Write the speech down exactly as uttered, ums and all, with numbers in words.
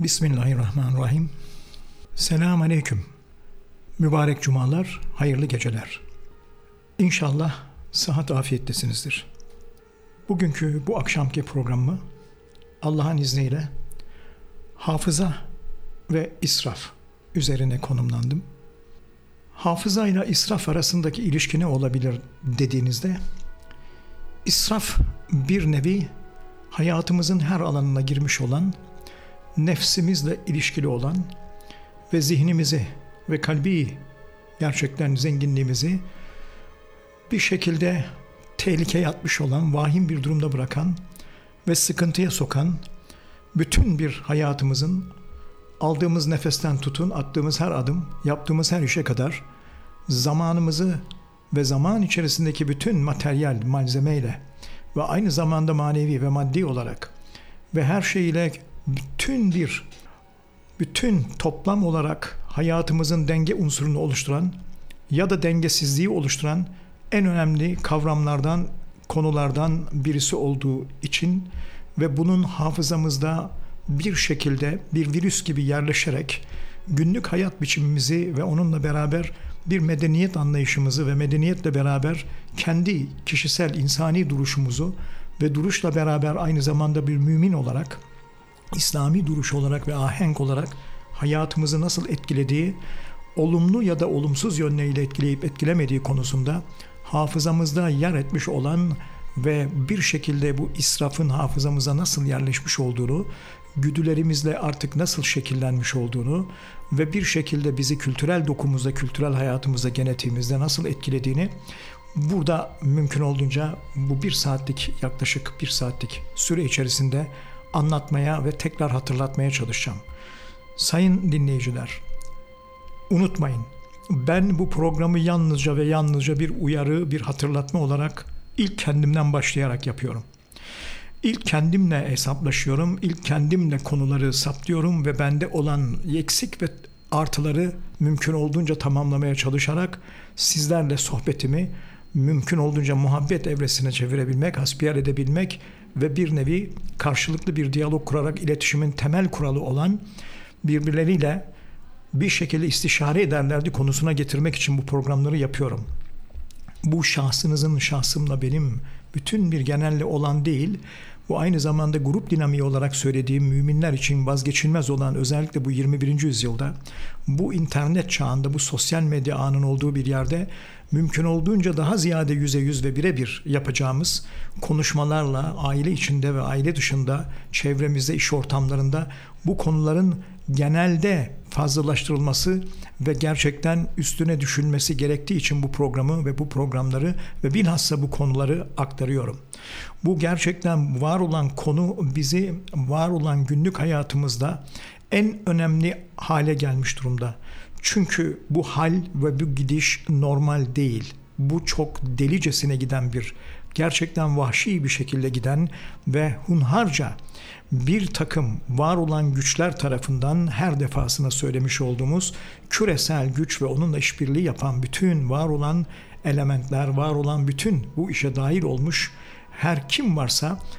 Bismillahirrahmanirrahim. Selamun Aleyküm. Mübarek cumalar, hayırlı geceler. İnşallah sıhhat afiyettesinizdir. Bugünkü bu akşamki programı Allah'ın izniyle hafıza ve israf üzerine konumlandım. Hafıza ile israf arasındaki ilişki ne olabilir dediğinizde, israf bir nevi hayatımızın her alanına girmiş olan, nefsimizle ilişkili olan ve zihnimizi ve kalbi gerçekten zenginliğimizi bir şekilde tehlikeye atmış olan, vahim bir durumda bırakan ve sıkıntıya sokan, bütün bir hayatımızın aldığımız nefesten tutun, attığımız her adım, yaptığımız her işe kadar zamanımızı ve zaman içerisindeki bütün materyal malzemeyle ve aynı zamanda manevi ve maddi olarak ve her şeyiyle bütün bir bütün toplam olarak hayatımızın denge unsurunu oluşturan ya da dengesizliği oluşturan en önemli kavramlardan, konulardan birisi olduğu için ve bunun hafızamızda bir şekilde bir virüs gibi yerleşerek günlük hayat biçimimizi ve onunla beraber bir medeniyet anlayışımızı ve medeniyetle beraber kendi kişisel insani duruşumuzu ve duruşla beraber aynı zamanda bir mümin olarak, İslami duruş olarak ve ahenk olarak hayatımızı nasıl etkilediği, olumlu ya da olumsuz yönleriyle etkileyip etkilemediği konusunda hafızamızda yer etmiş olan ve bir şekilde bu israfın hafızamıza nasıl yerleşmiş olduğunu, güdülerimizle artık nasıl şekillenmiş olduğunu ve bir şekilde bizi kültürel dokumuzda, kültürel hayatımızda, genetiğimizde nasıl etkilediğini burada mümkün olduğunca bu bir saatlik, yaklaşık bir saatlik süre içerisinde anlatmaya ve tekrar hatırlatmaya çalışacağım. Sayın dinleyiciler, unutmayın, ben bu programı yalnızca ve yalnızca bir uyarı, bir hatırlatma olarak ilk kendimden başlayarak yapıyorum. İlk kendimle hesaplaşıyorum, ilk kendimle konuları saptıyorum ve bende olan eksik ve artıları mümkün olduğunca tamamlamaya çalışarak sizlerle sohbetimi mümkün olduğunca muhabbet evresine çevirebilmek, hasbihal edebilmek ve bir nevi karşılıklı bir diyalog kurarak iletişimin temel kuralı olan birbirleriyle bir şekilde istişare ederlerdi konusuna getirmek için bu programları yapıyorum. Bu şahsınızın şahsımla benim bütün bir genelle olan değil, bu aynı zamanda grup dinamiği olarak söylediğim müminler için vazgeçilmez olan, özellikle bu yirmi birinci yüzyılda, bu internet çağında, bu sosyal medya ağının olduğu bir yerde mümkün olduğunca daha ziyade yüze yüz ve birebir yapacağımız konuşmalarla aile içinde ve aile dışında, çevremizde, iş ortamlarında bu konuların genelde fazlalaştırılması ve gerçekten üstüne düşünülmesi gerektiği için bu programı ve bu programları ve bilhassa bu konuları aktarıyorum. Bu gerçekten var olan konu bizi var olan günlük hayatımızda en önemli hale gelmiş durumda. Çünkü bu hal ve bu gidiş normal değil. Bu çok delicesine giden bir, gerçekten vahşi bir şekilde giden ve hunharca bir takım var olan güçler tarafından her defasında söylemiş olduğumuz küresel güç ve onunla işbirliği yapan bütün var olan elementler, var olan bütün bu işe dahil olmuş her kim varsa